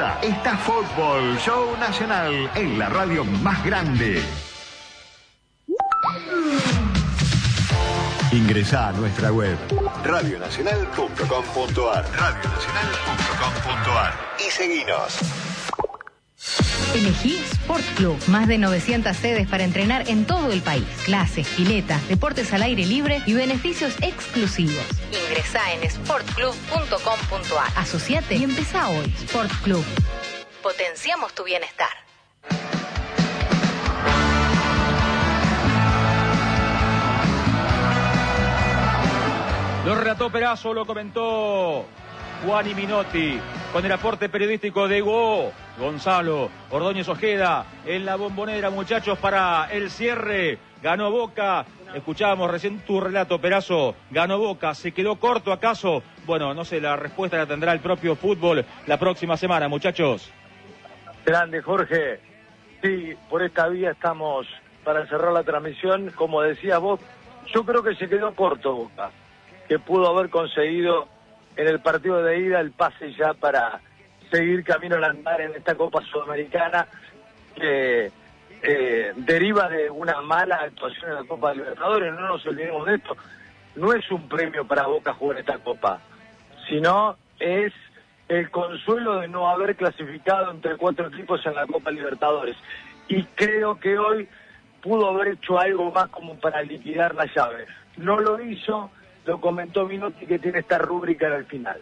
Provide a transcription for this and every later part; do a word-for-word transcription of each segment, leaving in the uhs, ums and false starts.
J. Está Fútbol Show Nacional en la radio más grande. Ingresá a nuestra web radio nacional punto com punto ar radio nacional punto com punto ar y seguinos. Elegí Sport Club. Más de novecientas sedes para entrenar en todo el país. Clases, piletas, deportes al aire libre y beneficios exclusivos. Ingresá en sport club punto com punto ar. Asociate y empezá hoy. Sport Club. Potenciamos tu bienestar. Lo relató Perazo, lo comentó Juani Minotti, con el aporte periodístico de Hugo Gonzalo Ordóñez Ojeda en la Bombonera, muchachos, para el cierre. Ganó Boca. Escuchábamos recién tu relato, Perazo. Ganó Boca. ¿Se quedó corto acaso? Bueno, no sé, la respuesta la tendrá el propio fútbol la próxima semana, muchachos. Grande, Jorge. Sí, por esta vía estamos para cerrar la transmisión. Como decías vos, yo creo que se quedó corto Boca, que pudo haber conseguido en el partido de ida el pase ya para seguir camino al andar en esta Copa Sudamericana, que eh, deriva de una mala actuación en la Copa Libertadores. No nos olvidemos de esto. No es un premio para Boca jugar esta Copa, sino es el consuelo de no haber clasificado entre cuatro equipos en la Copa Libertadores. Y creo que hoy pudo haber hecho algo más como para liquidar la llave. No lo hizo. Lo comentó Minotti, que tiene esta rúbrica al final.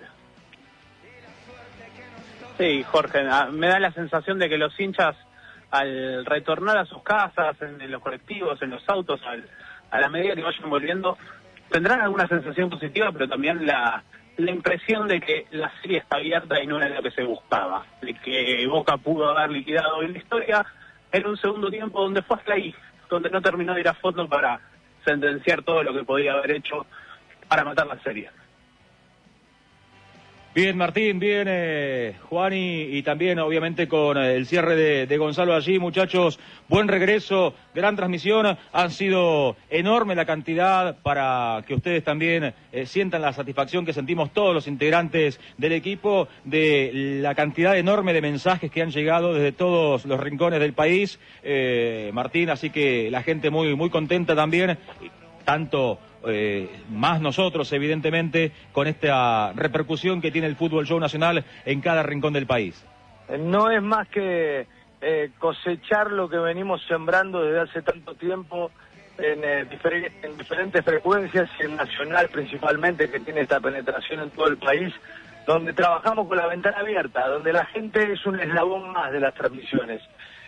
Sí, Jorge, me da la sensación de que los hinchas, al retornar a sus casas, en, en los colectivos, en los autos, al, a la medida que vayan volviendo, tendrán alguna sensación positiva, pero también la, la impresión de que la serie está abierta y no era lo que se buscaba, de que Boca pudo haber liquidado en la historia en un segundo tiempo donde fue hasta ahí, donde no terminó de ir a fondo para sentenciar todo lo que podía haber hecho para matar la serie. Bien, Martín, bien, eh, Juani, y también obviamente con eh, el cierre de, de Gonzalo allí, muchachos, buen regreso, gran transmisión, han sido enorme la cantidad para que ustedes también eh, sientan la satisfacción que sentimos todos los integrantes del equipo, de la cantidad enorme de mensajes que han llegado desde todos los rincones del país, eh, Martín, así que la gente muy, muy contenta también, tanto... Eh, más nosotros, evidentemente, con esta repercusión que tiene el Fútbol Show Nacional en cada rincón del país. No es más que eh, cosechar lo que venimos sembrando desde hace tanto tiempo en, eh, difer en diferentes frecuencias, y en Nacional principalmente, que tiene esta penetración en todo el país, donde trabajamos con la ventana abierta, donde la gente es un eslabón más de las transmisiones,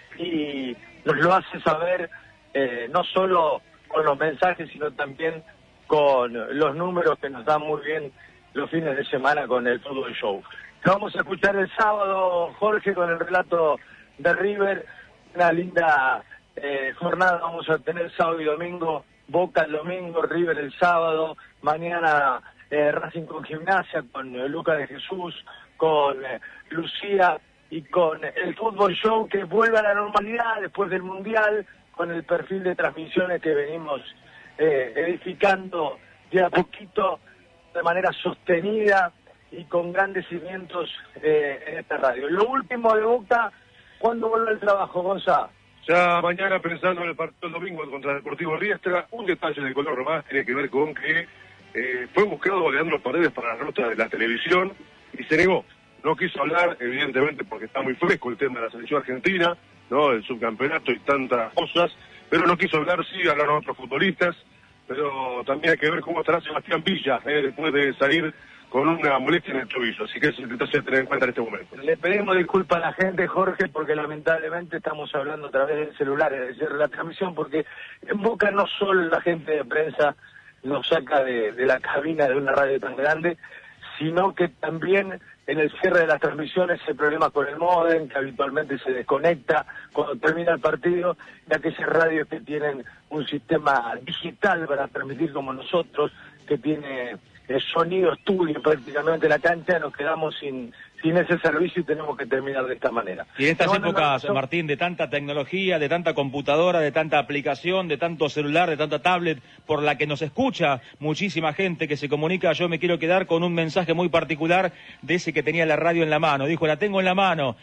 y nos lo hace saber eh, no solo con los mensajes, sino también con los números que nos dan muy bien los fines de semana con el Fútbol Show. Vamos a escuchar el sábado, Jorge, con el relato de River. Una linda eh, jornada vamos a tener sábado y domingo. Boca el domingo, River el sábado. Mañana eh, Racing con Gimnasia, con eh, Lucas de Jesús, con eh, Lucía y con el Fútbol Show, que vuelve a la normalidad después del Mundial, con el perfil de transmisiones que venimos Eh, edificando de a poquito, de manera sostenida y con grandes cimientos eh, en esta radio. Lo último de Boca, ¿cuándo vuelve el trabajo, Gonzalo? Ya mañana, pensando en el partido del domingo contra el Deportivo Riestra, un detalle de color más tiene que ver con que eh, fue buscado Leandro Paredes para la nota de la televisión y se negó. No quiso hablar, evidentemente, porque está muy fresco el tema de la selección argentina, ¿no? El subcampeonato y tantas cosas, pero no quiso hablar. Sí hablaron otros futbolistas, pero también hay que ver cómo estará Sebastián Villa, eh, después de salir con una molestia en el tobillo, así que eso es a tener en cuenta en este momento. Le pedimos disculpas a la gente, Jorge, porque lamentablemente estamos hablando a través del celular, es decir, la transmisión, porque en Boca no solo la gente de prensa nos saca de, de la cabina de una radio tan grande, sino que también en el cierre de las transmisiones hay problemas con el módem, que habitualmente se desconecta cuando termina el partido, y aquellas radios que tienen un sistema digital para transmitir como nosotros, que tiene el sonido estudio prácticamente la cancha, nos quedamos sin, sin ese servicio y tenemos que terminar de esta manera. Y en estas bueno, épocas, no, no, Martín, de tanta tecnología, de tanta computadora, de tanta aplicación, de tanto celular, de tanta tablet, por la que nos escucha muchísima gente que se comunica, yo me quiero quedar con un mensaje muy particular de ese que tenía la radio en la mano. Dijo, la tengo en la mano,